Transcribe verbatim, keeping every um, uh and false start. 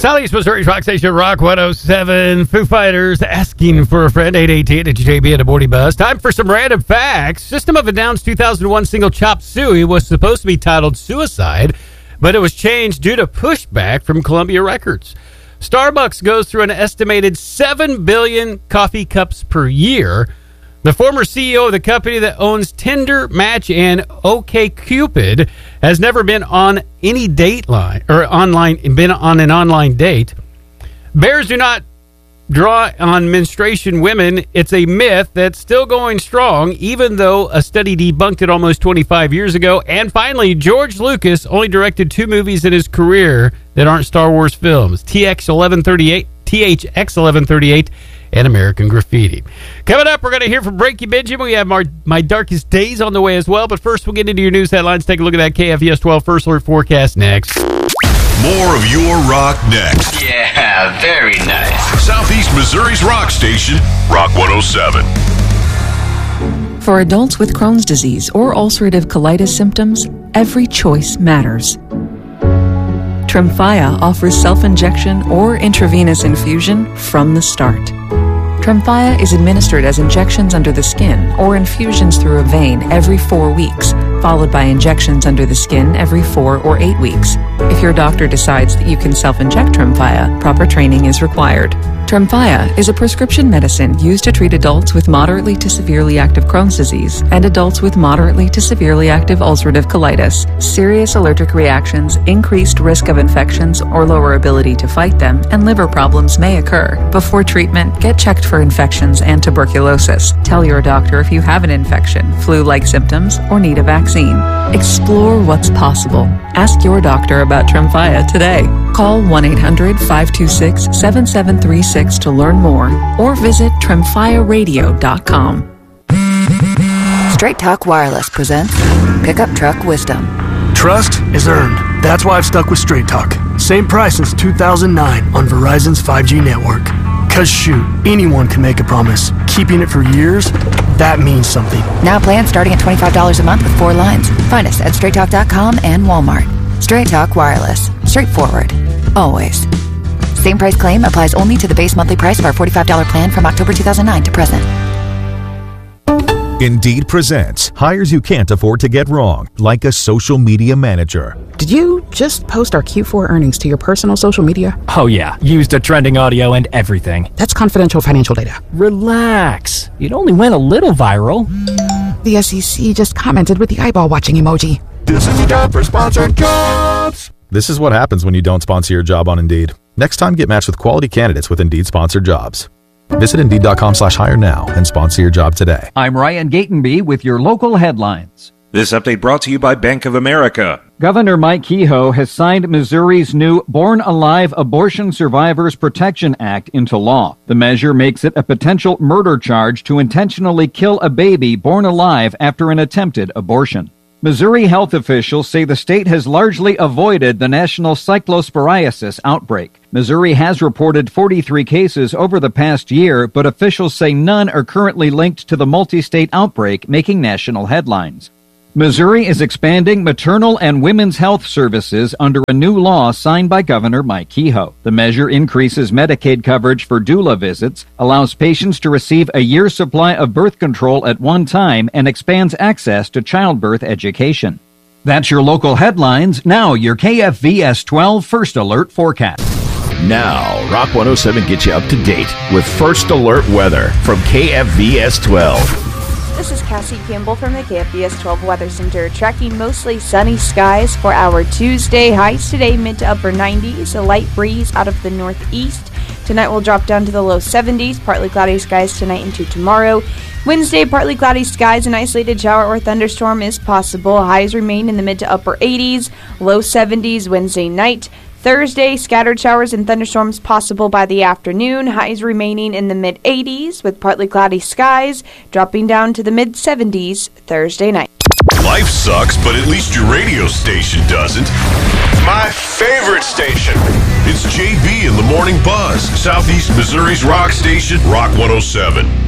Southeast Missouri's rock station, Rock one oh seven. Foo Fighters, Asking for a Friend, eight eighteen at J B and a Morning Buzz. Time for some random facts. System of a Down's two thousand one single Chop Suey was supposed to be titled Suicide, but it was changed due to pushback from Columbia Records. Starbucks goes through an estimated seven billion coffee cups per year. The former C E O of the company that owns Tinder, Match, and OkCupid has never been on any date line or online been on an online date. Bears do not draw on menstruation women. It's a myth that's still going strong, even though a study debunked it almost twenty-five years ago. And finally, George Lucas only directed two movies in his career that aren't Star Wars films: T X eleven thirty-eight, T H X eleven thirty-eight, and American Graffiti. Coming up, we're going to hear from Breaky Benjamin. We have our, My Darkest Days on the way as well. But first, we'll get into your news headlines. Take a look at that K F V S twelve First Alert forecast next. More of your rock next. Yeah, very nice. Southeast Missouri's rock station, Rock one oh seven. For adults with Crohn's disease or ulcerative colitis symptoms, every choice matters. Tremfya offers self-injection or intravenous infusion from the start. Tremfya is administered as injections under the skin or infusions through a vein every four weeks, followed by injections under the skin every four or eight weeks. If your doctor decides that you can self-inject Tremfya, proper training is required. Tremfya is a prescription medicine used to treat adults with moderately to severely active Crohn's disease and adults with moderately to severely active ulcerative colitis. Serious allergic reactions, increased risk of infections or lower ability to fight them, and liver problems may occur. Before treatment, get checked for infections and tuberculosis. Tell your doctor if you have an infection, flu-like symptoms, or need a vaccine. Explore what's possible. Ask your doctor about Tremfya today. Call one eight hundred five two six seven seven three six to learn more or visit tremfya radio dot com. Straight Talk Wireless presents Pickup Truck Wisdom. Trust is earned. That's why I've stuck with Straight Talk. Same price since two thousand nine on Verizon's five G network. Cause shoot, anyone can make a promise. Keeping it for years, that means something. Now plans starting at twenty-five dollars a month with four lines. Find us at straight talk dot com and Walmart. Straight Talk Wireless. Straightforward. Always. Same price claim applies only to the base monthly price of our forty-five dollars plan from October two thousand nine to present. Indeed presents hires you can't afford to get wrong, like a social media manager. Did you just post our Q four earnings to your personal social media? Oh yeah, used a trending audio and everything. That's confidential financial data. Relax. It only went a little viral. The S E C just commented with the eyeball watching emoji. This is a job for sponsored jobs. This is what happens when you don't sponsor your job on Indeed. Next time, get matched with quality candidates with Indeed sponsored jobs. Visit Indeed.com slash hire now and sponsor your job today. I'm Ryan Gatenby with your local headlines. This update brought to you by Bank of America. Governor Mike Kehoe has signed Missouri's new Born Alive Abortion Survivors Protection Act into law. The measure makes it a potential murder charge to intentionally kill a baby born alive after an attempted abortion. Missouri health officials say the state has largely avoided the national cyclosporiasis outbreak. Missouri has reported forty-three cases over the past year, but officials say none are currently linked to the multi-state outbreak, making national headlines. Missouri is expanding maternal and women's health services under a new law signed by Governor Mike Kehoe. The measure increases Medicaid coverage for doula visits, allows patients to receive a year's supply of birth control at one time, and expands access to childbirth education. That's your local headlines. Now your K F V S twelve First Alert forecast. Now, Rock one oh seven gets you up to date with First Alert weather from K F V S twelve. This is Cassie Campbell from the K F V S twelve Weather Center, tracking mostly sunny skies for our Tuesday. Highs today mid to upper nineties, a light breeze out of the northeast. Tonight will drop down to the low seventies, partly cloudy skies tonight into tomorrow. Wednesday, partly cloudy skies, an isolated shower or thunderstorm is possible. Highs remain in the mid to upper eighties, low seventies Wednesday night. Thursday, scattered showers and thunderstorms possible by the afternoon. Highs remaining in the mid-eighties with partly cloudy skies, dropping down to the mid-seventies Thursday night. Life sucks, but at least your radio station doesn't. My favorite station. It's J B in the Morning Buzz, Southeast Missouri's rock station, Rock one oh seven.